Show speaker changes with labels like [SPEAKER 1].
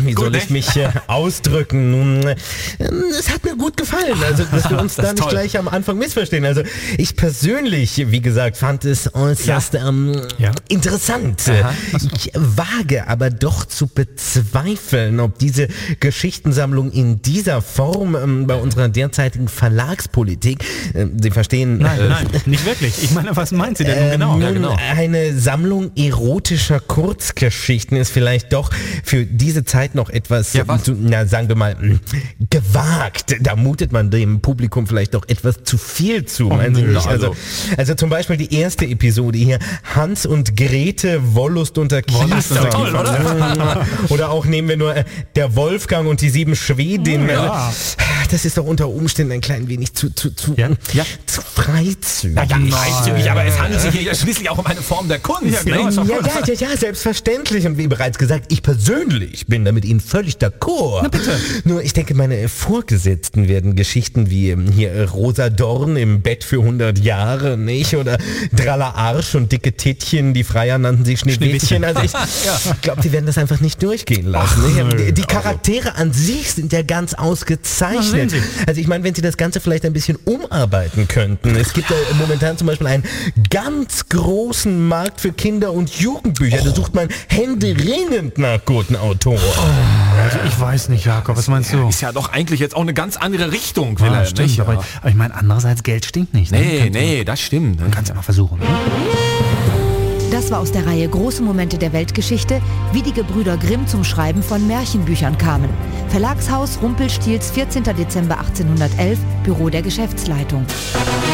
[SPEAKER 1] wie soll ich mich ausdrücken? Nun, es hat mir gut gefallen, also dass wir uns da nicht gleich am Anfang missverstehen. Also ich persönlich, wie gesagt, fand es äußerst interessant. Ich wage aber doch zu bezweifeln, ob diese Geschichtensammlung in dieser Form bei unserer derzeitigen Verlagspolitik, Sie verstehen...
[SPEAKER 2] Nein, nicht wirklich. Ich meine, was meint sie denn nun genau?
[SPEAKER 1] Eine Sammlung erotischer Kurzgeschichten ist vielleicht doch für diese Zeit noch etwas, sagen wir mal, gewagt. Da mutet man dem Publikum vielleicht doch etwas zu viel zu, meinen Sie nicht? Also zum Beispiel die erste Episode hier, Hans und Grete, Wollust unter Kies.
[SPEAKER 2] Toll, oder?
[SPEAKER 1] Oder auch nehmen wir nur der Wolfgang und die 7 Schwedinnen. Das ist doch unter Umständen ein klein wenig zu freizügig.
[SPEAKER 3] Freizügig, aber es handelt sich hier schließlich auch um eine Form der Kunst.
[SPEAKER 1] Ja, selbstverständlich. Und wie bereits gesagt, ich persönlich bin da mit Ihnen völlig d'accord.
[SPEAKER 2] Na bitte.
[SPEAKER 1] Nur ich denke, meine Vorgesetzten werden Geschichten wie hier Rosa Dorn im Bett für 100 Jahre, nicht? Oder Dralla Arsch und dicke Tittchen, die Freier nannten sie Schneewittchen. Also ich glaube, die werden das einfach nicht durchgehen lassen. Die Charaktere an sich sind ja ganz ausgezeichnet. Also ich meine, wenn Sie das Ganze vielleicht ein bisschen umarbeiten könnten. Es gibt ja momentan zum Beispiel einen ganz großen Markt für Kinder- und Jugendbücher. Da sucht man händeringend nach guten Autoren.
[SPEAKER 2] Also ich weiß nicht, Jakob, was meinst du?
[SPEAKER 3] Ist ja doch eigentlich jetzt auch eine ganz andere Richtung.
[SPEAKER 2] Stimmt,
[SPEAKER 3] nicht?
[SPEAKER 2] aber ich meine, andererseits, Geld stinkt nicht.
[SPEAKER 3] Nee, das stimmt.
[SPEAKER 2] Man kann es ja mal versuchen.
[SPEAKER 4] Das war aus der Reihe Große Momente der Weltgeschichte, wie die Gebrüder Grimm zum Schreiben von Märchenbüchern kamen. Verlagshaus Rumpelstiels, 14. Dezember 1811, Büro der Geschäftsleitung.